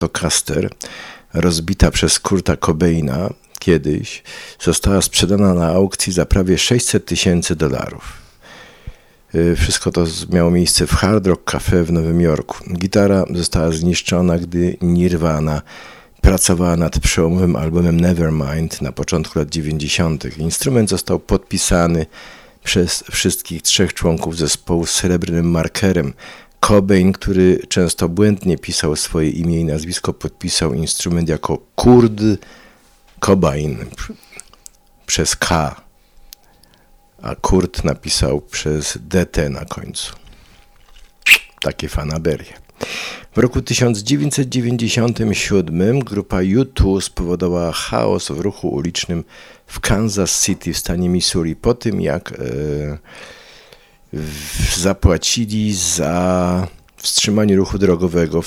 Stratocaster, rozbita przez Kurta Cobaina kiedyś, została sprzedana na aukcji za prawie $600,000. Wszystko to miało miejsce w Hard Rock Cafe w Nowym Jorku. Gitara została zniszczona, gdy Nirvana pracowała nad przełomowym albumem Nevermind na początku lat 90. Instrument został podpisany przez wszystkich 3 członków zespołu z srebrnym markerem. Cobain, który często błędnie pisał swoje imię i nazwisko, podpisał instrument jako Kurt Cobain przez K, a Kurt napisał przez DT na końcu. Takie fanaberie. W roku 1997 grupa U2 spowodowała chaos w ruchu ulicznym w Kansas City w stanie Missouri po tym, jak zapłacili za wstrzymanie ruchu drogowego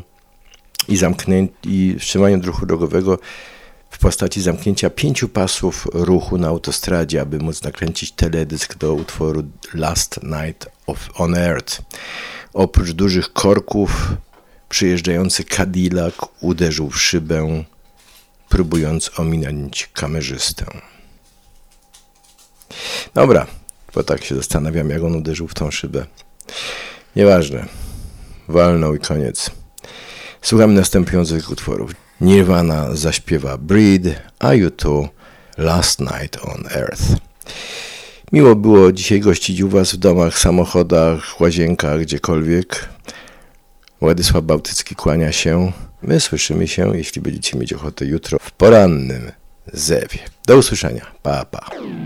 wstrzymanie ruchu drogowego w postaci zamknięcia 5 pasów ruchu na autostradzie, aby móc nakręcić teledysk do utworu Last Night on Earth. Oprócz dużych korków przyjeżdżający Cadillac uderzył w szybę, próbując ominąć kamerzystę. Dobra, bo tak się zastanawiam, jak on uderzył w tą szybę. Nieważne. Walnął i koniec. Słuchamy następujących utworów. Nirvana zaśpiewa Breed, a U2 Last Night on Earth. Miło było dzisiaj gościć u Was w domach, samochodach, łazienkach, gdziekolwiek. Władysław Bałtycki kłania się. My słyszymy się, jeśli będziecie mieć ochotę, jutro w porannym zewie. Do usłyszenia. Pa, pa.